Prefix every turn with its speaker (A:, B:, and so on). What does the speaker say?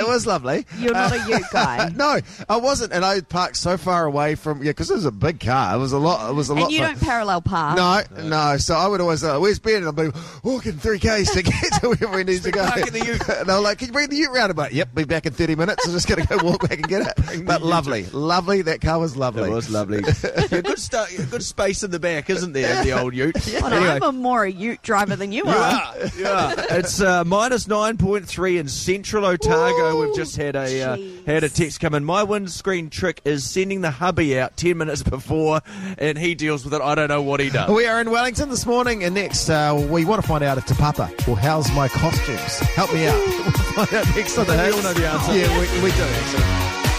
A: was lovely.
B: You're not a ute guy.
A: No, I wasn't, and I parked so far away from because it was a big car. It was a lot.
B: And you don't parallel park.
A: No. So I would always where's Ben? And I'd be walking 3Ks to get to wherever we need to go.
C: Park in the ute.
A: And they were like, "Can you bring the ute round?" I'm like, "Yep, be back in 30 minutes. I'm just going to go walk back and get it." But lovely. That car was lovely.
C: It was lovely. Good space in the back, isn't there, in the old ute?
B: Well,
C: Anyway.
B: I'm more a ute driver than you are.
C: You are. It's minus 9.3 in central Otago.
B: Ooh,
C: We've just had a
B: jeez.
C: text come in. My windscreen trick is sending the hubby out 10 minutes before, and he deals with it. I don't know what he does.
A: We are in Wellington this morning, and next we want to find out if Te Papa will house my costumes. Help me out. We'll find out next on the
C: We
A: Hits.
C: all know the answer.
A: Yeah, we do.